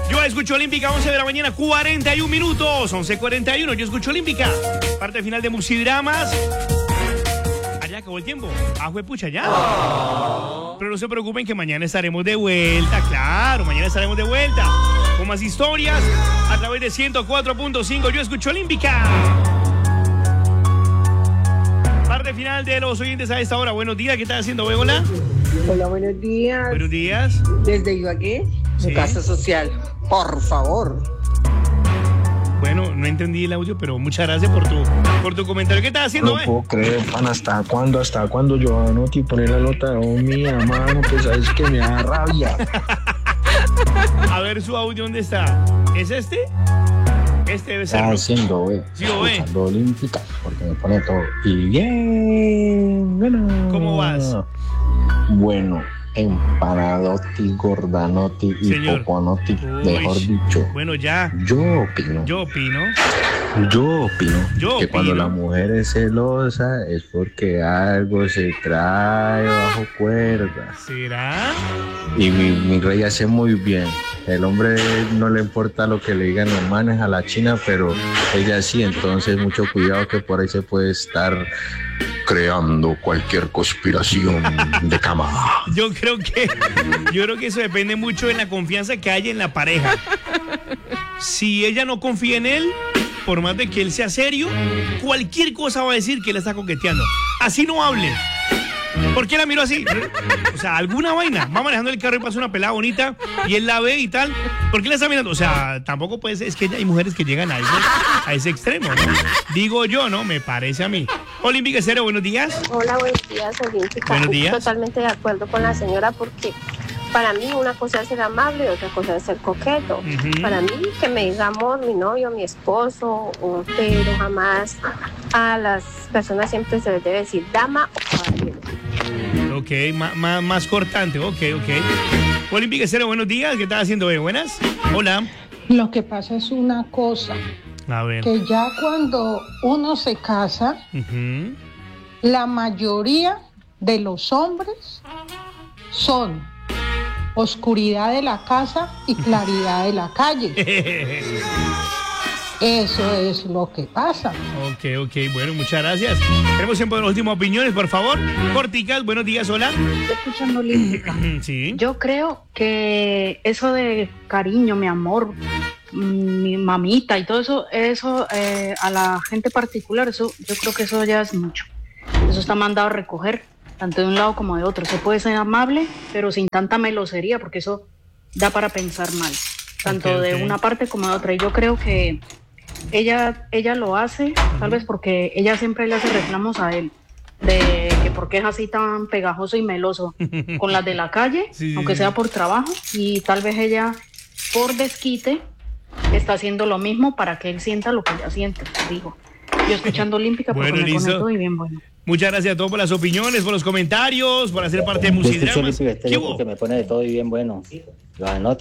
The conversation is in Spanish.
Yo escucho Olímpica, 11 de la mañana, 41 minutos, 11:41. Yo escucho Olímpica. Parte final de Musidramas. Allá acabó el tiempo. Pucha, ya. Pero no se preocupen que mañana estaremos de vuelta. Claro, mañana estaremos de vuelta. Con más historias a través de 104.5. Yo escucho Olímpica. Parte final de los oyentes a esta hora. Buenos días, ¿qué estás haciendo, Begola? Hola, buenos días. Buenos días. Desde Ibagué, Sí. su casa social. Por favor. Bueno, no entendí el audio, pero muchas gracias por tu comentario. ¿Qué estás haciendo, No puedo creer, pan, ¿hasta cuándo yo anoto y poner la nota mía, mano? Pues sabes que me da rabia. A ver su audio, ¿dónde está? ¿Es este? Este debe ser. Está haciendo, Sí, güey. escuchando Olímpica, porque me pone todo. Y bien, bueno. ¿Cómo vas? Bueno, empanadoti, gordanotti y Señor. poponoti, Uy. mejor dicho. Bueno, ya. Yo opino Yo opino. que cuando la mujer es celosa es porque algo se trae bajo cuerda. ¿Será? Y mi rey hace muy bien. El hombre no le importa lo que le digan los manes a la china, pero ella sí, entonces mucho cuidado que por ahí se puede estar creando cualquier conspiración de cama. Yo creo que eso depende mucho de la confianza que haya en la pareja. Si ella no confía en él, por más de que él sea serio, cualquier cosa va a decir que él está coqueteando. Así no hable. ¿Por qué la miro así? O sea, alguna vaina. Va manejando el carro y pasa una pelada bonita y él la ve y tal. ¿Por qué la está mirando? O sea, tampoco puede ser. Es que hay mujeres que llegan a ese extremo, ¿no? Digo yo, ¿no? Me parece a mí. Olímpica Cero, buenos días. Hola, buenos días, Olímpica. Buenos días. Totalmente de acuerdo con la señora porque para mí una cosa es ser amable y otra cosa es ser coqueto. Ujú. Para mí que me diga amor, mi novio, mi esposo, pero jamás a las personas siempre se les debe decir dama o caballero. Ok, más cortante. Ok. Olímpica Cero, buenos días. ¿Qué estás haciendo, buenas? Hola. Lo que pasa es una cosa, A ver. que ya cuando uno se casa, Ujú. la mayoría de los hombres son oscuridad de la casa y claridad de la calle. Eso es lo que pasa. Ok, bueno, muchas gracias. Tenemos tiempo de las últimas opiniones, por favor. Corticas, buenos días, hola. Estoy escuchando Olímpica. Sí. Yo creo que eso de cariño, mi amor, mi mamita y todo eso a la gente particular, eso yo creo que eso ya es mucho. Eso está mandado a recoger, tanto de un lado como de otro. Se puede ser amable, pero sin tanta melosería, porque eso da para pensar mal, tanto Ok. de una parte como de otra. Y yo creo que ella lo hace, tal vez porque ella siempre le hace reclamos a él, de que por qué es así tan pegajoso y meloso con las de la calle, Sí. aunque sea por trabajo, y tal vez ella, por desquite, está haciendo lo mismo para que él sienta lo que ella siente, digo. Yo escuchando Olímpica porque Bueno, me listo. conecto y bien bueno. Muchas gracias a todos por las opiniones, por los comentarios, por hacer parte de Yo escucho Musidramas. Olímpica ¿Qué Estéreo hubo? porque me pone de todo y bien bueno. Lo anoto.